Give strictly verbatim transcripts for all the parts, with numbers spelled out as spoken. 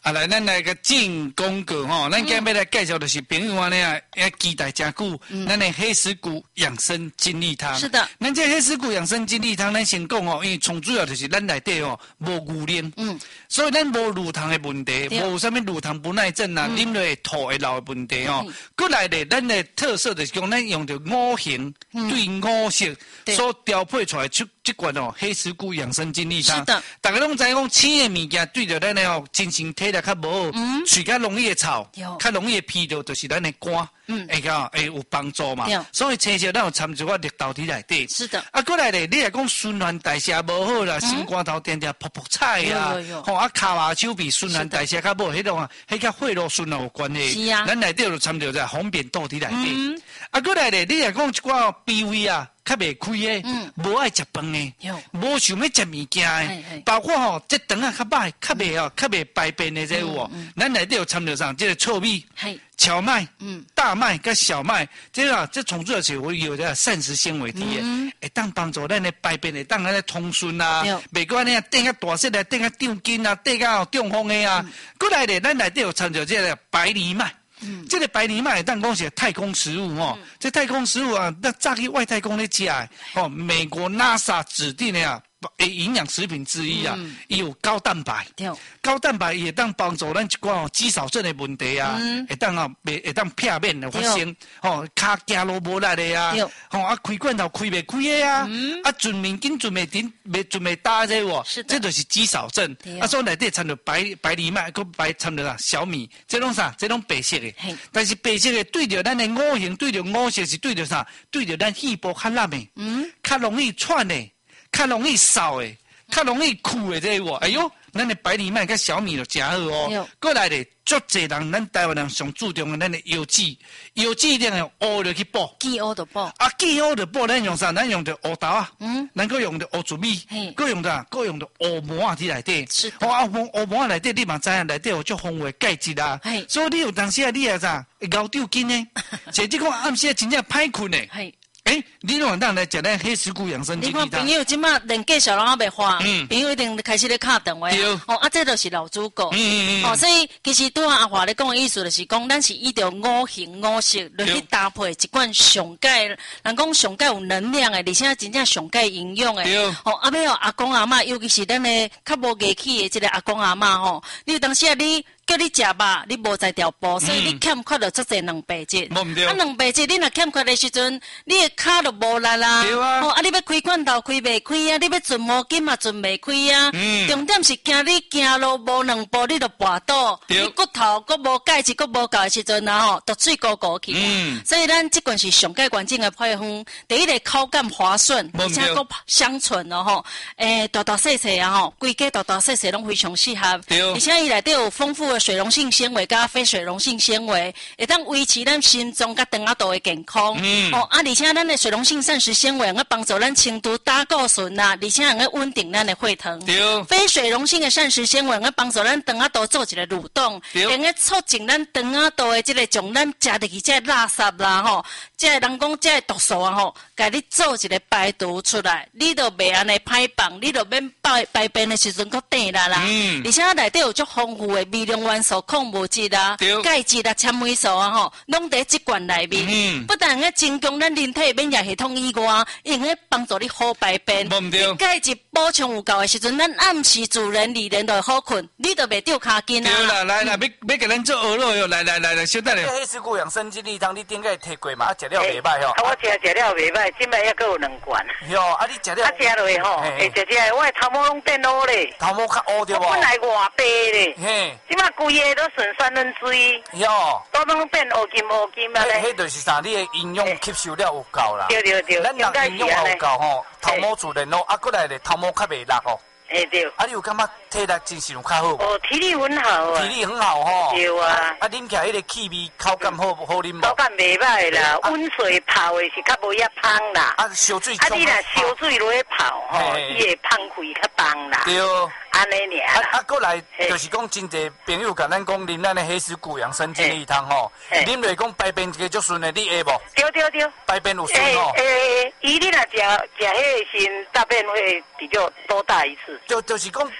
啊，来，咱来个进广告吼，咱今日要来介绍的是朋友安尼啊，也期待真久，咱的黑石骨养生精力汤。 是的， 咱这黑石骨养生精力汤，咱先讲哦，因为从主要就是咱内底哦无牛奶，嗯，所以咱无乳糖的问题，无啥物乳糖不耐症啊，啉落会吐会老的问题哦。过来咧，咱的特色就是讲，咱用着五行对五色所调配出来出这款哦黑石骨养生精力汤。是的，大家拢知讲青的物件对着咱的哦精神体力较无好，喙较容易会臭，较容易会疲劳，就是咱的肝。嗯，会个会有帮助嘛，所以青色咱有掺一寡绿豆伫内底。是的，啊，过来咧，你来讲循环代谢无好啦，心肝头定定噗噗菜啊，吼啊，骹牙手臂循环代谢较无，迄种啊，迄甲血路循环有关系。是啊，咱内底有掺着只方便豆伫内底。啊，过来咧，你来讲一寡脾胃啊，较袂开诶，无爱食饭诶，无想要食物件诶，包括吼这肠啊较歹，较袂哦，较袂排便诶，这有哦，咱内底有掺着啥？这个糙米。荞麦、嗯、大麦跟小麦，这个这从主要是会有这膳食纤维体的，会当帮助咱的排便，会当咱的通顺啊，袂过呢顶个大色的，顶个长筋啊，顶个中风的啊，过来咧，咱内底有掺着这个白藜麦。嗯，这个白藜麦当讲是太空食物哦，嗯、这太空食物啊，那早去外太空咧食哦，美国 NASA 指定的啊。诶，营养食品之一啊，伊、嗯、有高蛋白，高蛋白也当帮助咱一寡哦肌少症的问题啊，会、嗯、当啊，会当片面的发生，哦，骹行路无力的啊，吼啊开罐头开袂开的啊，嗯、啊顺面紧顺袂停，袂顺袂搭这个，这就是肌少症。啊，所以内底掺着白白藜麦，佮白掺着啥小米，这种啥，这种白色的，但是白色的对着咱的五行，对着五色是对着啥？对着咱细胞较烂的，嗯，较容易喘的。较容易少诶，较容易苦诶，这个，哎哟，咱的白藜麦跟小米就真好哦。过来咧，足侪人，咱台湾人上注重咱的油脂，油脂一定要乌落去补， 见乌就补。 啊，见乌就补，咱用啥？咱用着乌豆啊，嗯，咱搁用着乌糯米，搁用着，搁用着乌毛啊，伫内底。是。哦，啊，乌毛啊内底，你嘛知影内底有足丰富的钙质啊。系。所以你有当时啊，你啊啥，熬丢筋呢？甚至讲暗时真正歹困呢。系。诶，你拢当来食咱黑石骨养生精力汤。你看朋友即马连介绍拢还袂花，嗯、朋友一定开始咧敲电话啊。哦，啊，这就是老主顾。嗯嗯嗯。哦，所以其实拄啊阿华咧讲的意思就是讲，咱是依照五行五色来去搭配一罐上钙，人讲上钙有能量的，而且真正上钙营养的。对。哦，啊要阿公阿嬷，尤其是咱的较无义气的即个阿公阿嬷吼，你有当时啊你。叫你食肉，你无在调补，所以你欠缺了足侪蛋白质。无唔对。啊，蛋白质你若欠缺的时阵，你的骹就无力啦。对啊。哦，啊，你要开罐头开袂开啊？你要存毛巾嘛存袂开啊？嗯。重点是惊你行路无两步你就跋倒，你骨头骨无钙质骨无够的时阵啊吼，都水咕咕去。嗯。所以咱即款是上钙完整的配方，第一个口感滑顺，而且佫香醇哦吼。诶，大大细细啊吼，规家大大细细拢非常适合。对。而且伊内底有丰富。水溶性纤维加非水溶性纤维，会当维持咱心脏甲肠仔道的健康。嗯。哦，啊，而且咱的水溶性膳食纤维能够帮助咱清除胆固醇呐，而且能够稳定咱的血糖。对。非水溶性的膳食纤维能够帮助咱肠仔道做一个蠕动，能够促进咱肠仔道的这个将咱食入去这垃圾啦吼，这人讲这毒素啊吼，甲你做一个排毒出来，你就袂安尼歹放，你就免排排便的时阵搁顶啦啦。嗯。而且内底有足丰富的微量元素、矿物质啊、钙质啊、纤维素啊，吼，拢在这罐内面。嗯。不但个增强咱人体免疫系统以外，用个帮助你好排便。无唔对。钙质补充有够的时阵，咱暗时自然而然就会好困，你就袂掉骹筋啊。对啦，来啦，要要给咱做鹅肉哟，来来来来，小等下。黑石骨养生精力汤，你顶个摕过嘛？啊，食了袂歹吼。啊，我食食了袂歹，今摆还阁有两罐。哟，啊，你食了？啊，食落去吼，会食食，我的头毛拢变乌咧。头毛较乌对无？我本来外白咧。嘿。今摆规个都剩三分之一。哟。都拢变乌金乌金啊咧。迄就是啥？你的营养吸收了有够啦。对对对。咱人营养有够吼，头毛自然咯，啊，过来咧头毛较袂落吼。哎对。啊，你有感觉体力精神有较好？哦，体力很好啊。体力很好吼。对啊。啊，啉起来迄个气味口感好好啉无？口感袂歹啦，温水泡的是较无遐芳啦。啊，烧水。啊，你若烧水落去泡吼，伊会芳气较棒啦。对。安尼尔。啊啊，过来就是讲真侪朋友甲咱讲啉咱的黑石骨养生精力汤吼，啉落讲排便一个足顺的，你会无？对对对。排便有顺吼。诶诶，伊你若食食迄个先大便会比较多大一次？就就是讲排便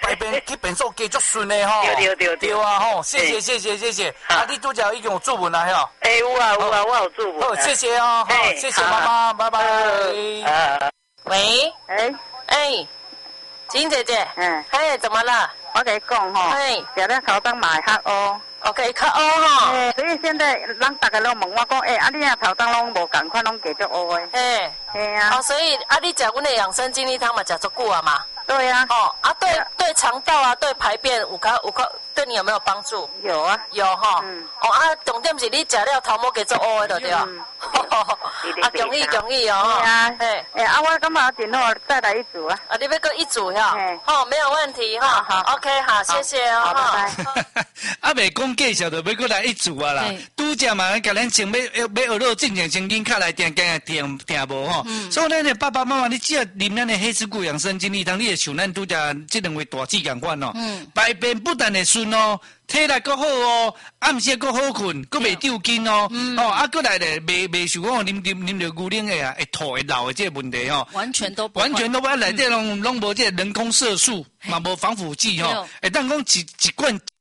去变数加足顺的吼。 对对对对啊吼，谢谢谢谢谢谢。啊，你拄则已经有注文啦吼。 哎，有啊有啊，我有注文。 好，谢谢哦，好，谢谢妈妈，拜拜。 呃，喂， 哎哎，金姐姐， 嗯， 哎，怎么了？ 我跟你讲吼， 哎， 食了头当买较乌。 OK， 较乌吼。 哎，所以现在人大家拢问我讲，哎，啊你啊头当拢无共款，拢加足乌的。 哎， 嘿啊。 哦，所以啊，你食阮的养生精力汤嘛，食足久啊嘛。 对呀。 哦，啊对对肠道啊，对排便有较有较对你有没有帮助？ 有啊， 有哈。嗯。哦啊，重点是你食了头毛加足乌的就对啊。嗯。啊，容易容易哦。 对啊。哎，哎啊，我感觉真好，再来一组啊。 啊，你要搁一组哈？好，没有问题哈。好 ，OK， 好，谢谢哦。 好，拜拜。啊，未讲介绍就要搁来一组啊啦。拄则嘛，甲咱先要要要学到正常先紧卡来定定定定无吼。所以咱的爸爸妈妈，你只要啉咱的黑石骨养生精力汤，你会像咱拄则这两位大姐共款哦。嗯。排便不但会顺哦。体力阁好哦，暗时阁好困，阁袂丢筋哦，哦，啊，阁来咧，袂袂受讲啉啉啉着牛奶的啊，会吐会老的这个问题哦， 完全都完全都不内底拢拢无这人工色素，嘛无防腐剂吼，会当讲一一罐